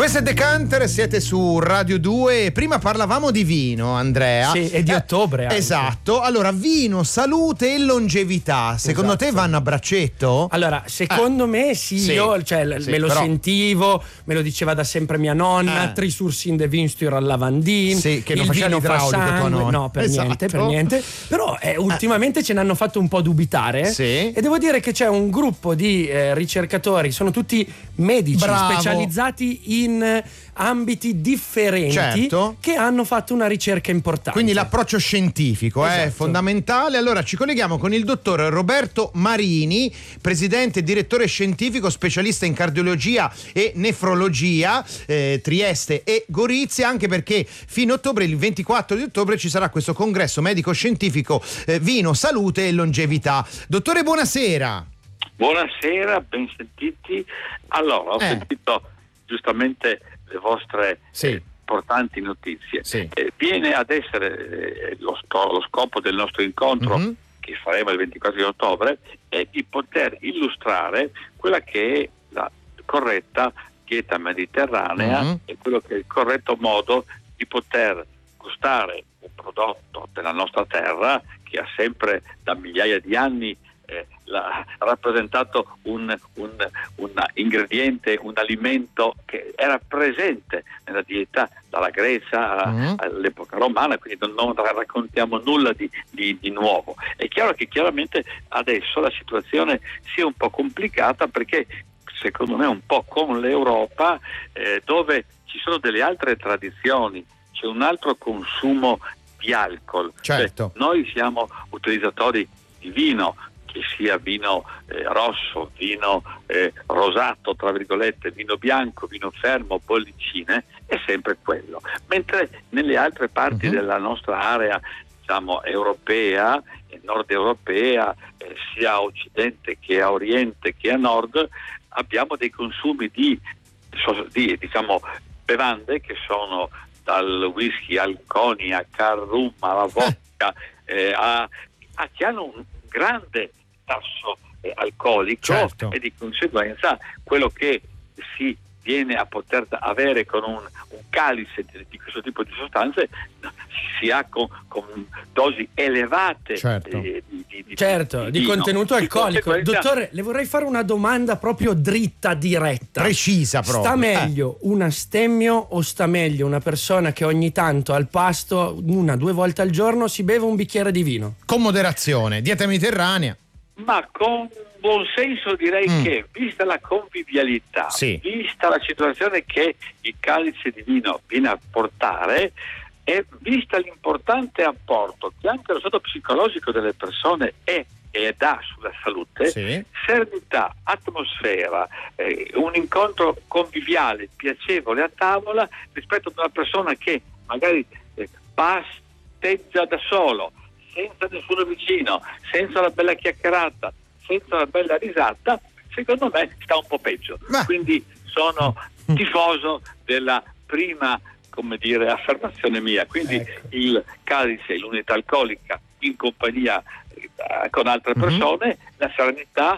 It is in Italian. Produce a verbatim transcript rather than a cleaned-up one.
Questo è Decanter, siete su Radio due. Prima parlavamo di vino, Andrea. Sì, e di eh, ottobre anche. Esatto. Allora, vino, salute e longevità. Secondo Esatto. te vanno a braccetto? Allora, secondo eh. me sì, sì. io cioè, sì, me lo però... sentivo, me lo diceva da sempre mia nonna, eh. Trisurs in de Vinstur al lavandin. Sì, che non il faceva vino fa l'idraulico tua sangue. nonna. No, per Esatto. niente, per niente. Però eh, ultimamente eh. ce ne hanno fatto un po' dubitare. Sì. E devo dire che c'è un gruppo di eh, ricercatori, sono tutti medici Bravo. specializzati in ambiti differenti, certo. che hanno fatto una ricerca importante. Quindi l'approccio scientifico esatto. è fondamentale. Allora ci colleghiamo con il dottor Roberto Marini, presidente e direttore scientifico specialista in cardiologia e nefrologia, eh, Trieste e Gorizia, anche perché fino a ottobre, il ventiquattro di ottobre, ci sarà questo congresso medico scientifico eh, vino, salute e longevità. Dottore, buonasera. Buonasera, ben sentiti. Allora, ho eh. sentito giustamente le vostre sì. eh, importanti notizie. Sì. Eh, viene ad essere eh, lo, sto, lo scopo del nostro incontro, mm-hmm. che faremo il ventiquattro di ottobre, è di poter illustrare quella che è la corretta dieta mediterranea mm-hmm. e quello che è il corretto modo di poter gustare un prodotto della nostra terra che ha sempre da migliaia di anni Eh, la, ha rappresentato un, un, un ingrediente, un alimento che era presente nella dieta dalla Grecia mm. all'epoca romana, quindi non, non raccontiamo nulla di, di, di nuovo. È chiaro che chiaramente adesso la situazione sia un po' complicata, perché secondo me un po' con l'Europa, eh, dove ci sono delle altre tradizioni, c'è un altro consumo di alcol. Certo. Cioè, noi siamo utilizzatori di vino, che sia vino eh, rosso, vino eh, rosato, tra virgolette, vino bianco, vino fermo, bollicine, è sempre quello. Mentre nelle altre parti uh-huh. della nostra area, diciamo, europea, nord europea, eh, sia a occidente che a oriente che a nord, abbiamo dei consumi di, di diciamo, bevande che sono dal whisky al cognac, al rum, alla vodka, eh, a, a, che hanno un grande tasso eh, alcolico, certo. E di conseguenza quello che si viene a poter avere con un, un calice di, di questo tipo di sostanze si ha con, con dosi elevate, certo, eh, di, di, di, certo, di, di contenuto di alcolico. conseguenza... Dottore, le vorrei fare una domanda proprio dritta, diretta, precisa proprio. Sta meglio eh. un astemmio o sta meglio una persona che ogni tanto al pasto, una due volte al giorno, si beve un bicchiere di vino? Con moderazione, dieta mediterranea. Ma con buon senso direi mm. che, vista la convivialità, sì. vista la situazione che il calice di vino viene a portare, e vista l'importante apporto che anche lo stato psicologico delle persone è e dà sulla salute, sì. serenità, atmosfera, eh, un incontro conviviale, piacevole a tavola, rispetto ad una persona che magari eh, pasteggia da solo, senza nessuno vicino, senza la bella chiacchierata, senza la bella risata, secondo me sta un po' peggio. Ma... Quindi sono tifoso della prima, come dire, affermazione mia. Quindi ecco. Il calice, l'unità alcolica in compagnia eh, con altre persone, mm-hmm. la serenità,